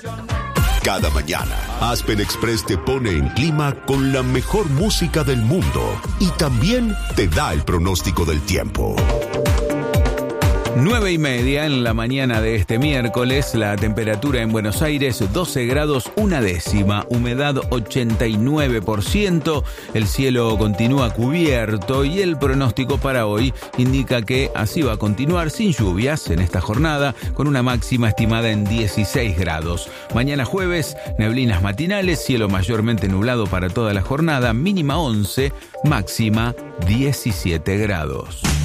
Cada mañana, Aspen Express te pone en clima con la mejor música del mundo y también te da el pronóstico del tiempo. 9:30 en la mañana de este miércoles, la temperatura en Buenos Aires 12 grados 1 humedad 89%, el cielo continúa cubierto y el pronóstico para hoy indica que así va a continuar sin lluvias en esta jornada, con una máxima estimada en 16 grados. Mañana jueves, neblinas matinales, cielo mayormente nublado para toda la jornada, mínima 11, máxima 17 grados.